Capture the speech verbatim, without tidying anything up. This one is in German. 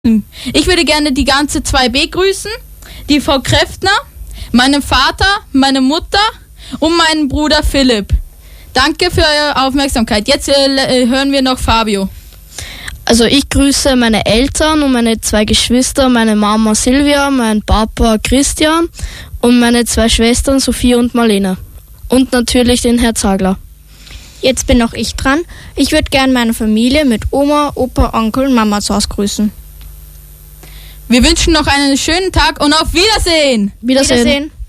Ich würde gerne die ganze zwei B grüßen, die Frau Kräftner, meinen Vater, meine Mutter und meinen Bruder Philipp. Danke für eure Aufmerksamkeit. Jetzt äh, hören wir noch Fabio. Also ich grüße meine Eltern und meine zwei Geschwister, meine Mama Silvia, mein Papa Christian und meine zwei Schwestern Sophie und Marlene. Und natürlich den Herr Zagler. Jetzt bin auch ich dran. Ich würde gerne meine Familie mit Oma, Opa, Onkel und Mama zu Hause grüßen. Wir wünschen noch einen schönen Tag und auf Wiedersehen. Wiedersehen. Wiedersehen.